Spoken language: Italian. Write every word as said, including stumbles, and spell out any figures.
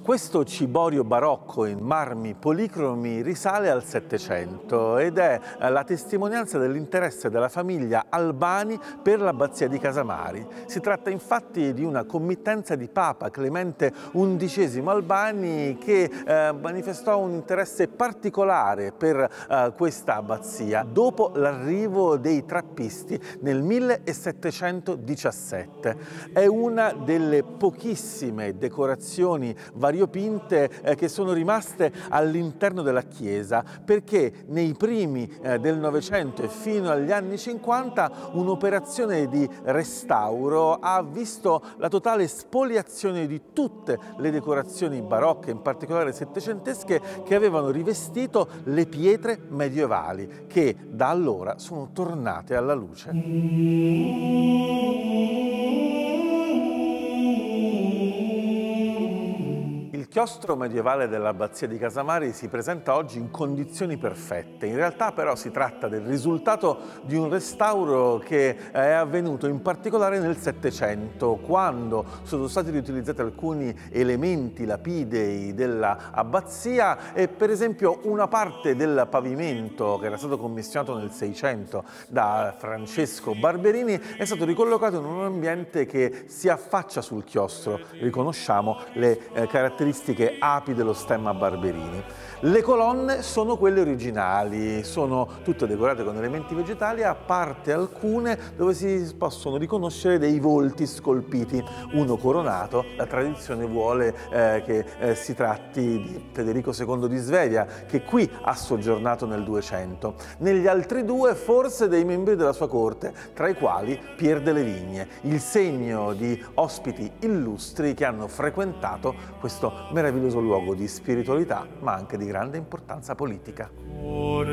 Questo ciborio barocco in marmi policromi risale al Settecento ed è la testimonianza dell'interesse della famiglia Albani per l'abbazia di Casamari. Si tratta infatti di una committenza di Papa Clemente undicesimo Albani che eh, manifestò un interesse particolare per eh, questa abbazia dopo l'arrivo dei trappisti nel millesettecentodiciassette. È una delle pochissime decorazioni variopinte eh, che sono rimaste all'interno della chiesa, perché nei primi eh, del Novecento e fino agli anni cinquanta un'operazione di restauro ha visto la totale spoliazione di tutte le decorazioni barocche, in particolare settecentesche, che avevano rivestito le pietre medievali, che da allora sono tornate alla luce. Il chiostro medievale dell'abbazia di Casamari si presenta oggi in condizioni perfette. In realtà però si tratta del risultato di un restauro che è avvenuto in particolare nel Settecento, quando sono stati riutilizzati alcuni elementi lapidei dell'abbazia e per esempio una parte del pavimento che era stato commissionato nel Seicento da Francesco Barberini è stato ricollocato in un ambiente che si affaccia sul chiostro. Riconosciamo le eh, caratteristiche api dello stemma Barberini. Le colonne sono quelle originali, sono tutte decorate con elementi vegetali, a parte alcune dove si possono riconoscere dei volti scolpiti, uno coronato. La tradizione vuole eh, che eh, si tratti di Federico secondo di Svevia, che qui ha soggiornato nel Duecento. Negli altri due forse dei membri della sua corte, tra i quali Pier delle Vigne, il segno di ospiti illustri che hanno frequentato questo meraviglioso luogo di spiritualità, ma anche di grande importanza politica.